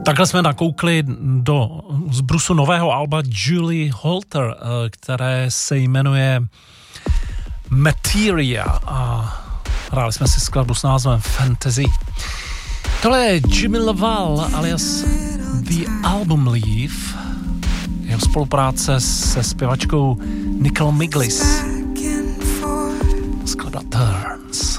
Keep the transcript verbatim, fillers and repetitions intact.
Takhle jsme nakoukli do zbrusu nového alba Julie Holter, které se jmenuje Materia a hráli jsme si skladbu s názvem Fantasy. Tohle je Jimmy Laval alias The Album Leaf, jeho spolupráce se zpěvačkou Nicole Miglis. Skladba Turns.